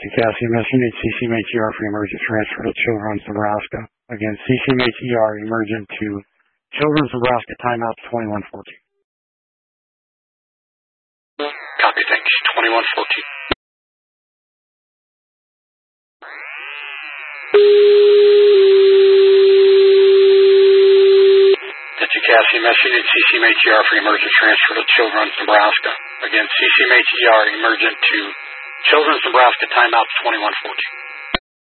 Cassie, Messenger need CCMHER for emergent transfer to Children's, Nebraska. Again, CCMHER emergent to Children's, Nebraska, timeout 2114. Copy, thanks. 2114. Cassie, Messenger need CCMHER for emergent transfer to Children's, Nebraska. Again, CCMHER emergent to Children's, Nebraska, timeout 2114.